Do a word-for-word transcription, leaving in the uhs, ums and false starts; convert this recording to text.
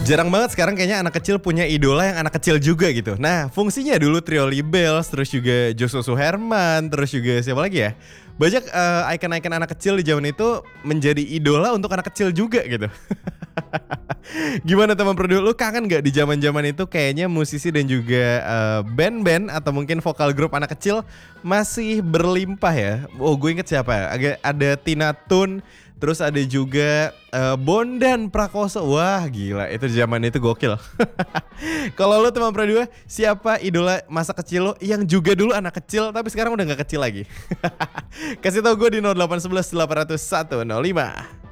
Jarang banget sekarang kayaknya anak kecil punya idola yang anak kecil juga gitu. Nah, fungsinya dulu Trio Libels, terus juga Joshua Suherman, terus juga siapa lagi ya? Banyak uh, icon-icon anak kecil di zaman itu menjadi idola untuk anak kecil juga gitu. Gimana teman Produk, lu kangen gak di zaman-zaman itu kayaknya musisi dan juga uh, band-band atau mungkin vokal grup anak kecil masih berlimpah ya? Oh, gue inget siapa ya? Agak ada Tina Tun, terus ada juga uh, Bondan Prakoso. Wah gila, itu zaman itu gokil. Kalau lo teman Produk, siapa idola masa kecil lo yang juga dulu anak kecil tapi sekarang udah gak kecil lagi? Kasih tau gue di nol delapan satu satu delapan nol satu nol lima.